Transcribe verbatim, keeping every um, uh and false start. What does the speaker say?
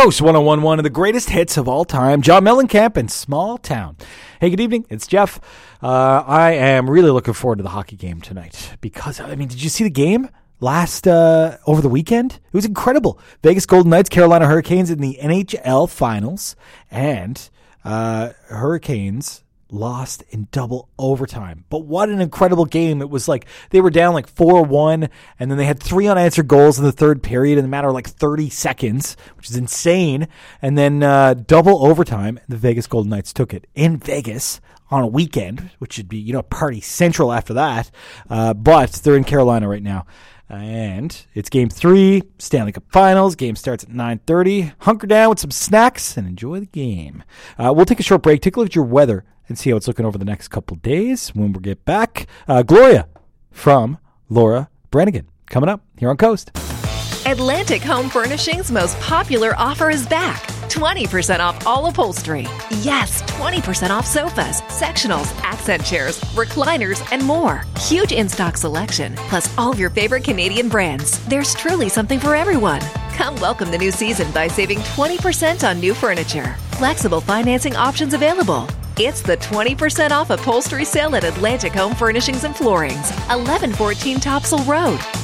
Coast one oh one point one of the greatest hits of all time. John Mellencamp in Small Town. Hey, good evening. It's Jeff. Uh, I am really looking forward to the hockey game tonight because, I mean, did you see the game last uh, over the weekend? It was incredible. Vegas Golden Knights, Carolina Hurricanes in the N H L Finals, and uh, Hurricanes lost in double overtime. But what an incredible game. It was like they were down like four one, and then they had three unanswered goals in the third period in a matter of like thirty seconds, which is insane. And then uh, double overtime, the Vegas Golden Knights took it in Vegas on a weekend, which should be, you know, party central after that. Uh, but they're in Carolina right now. And it's game three, Stanley Cup Finals. Game starts at nine thirty. Hunker down with some snacks and enjoy the game. Uh, we'll take a short break, take a look at your weather, and see how it's looking over the next couple days when we get back. Uh, Gloria from Laura Brannigan coming up here on Coast. Atlantic Home Furnishings' most popular offer is back. twenty percent off all upholstery. Yes, twenty percent off sofas, sectionals, accent chairs, recliners, and more. Huge in-stock selection, plus all of your favorite Canadian brands. There's truly something for everyone. Come welcome the new season by saving twenty percent on new furniture. Flexible financing options available. It's the twenty percent off upholstery sale at Atlantic Home Furnishings and Floorings, eleven fourteen Topsail Road.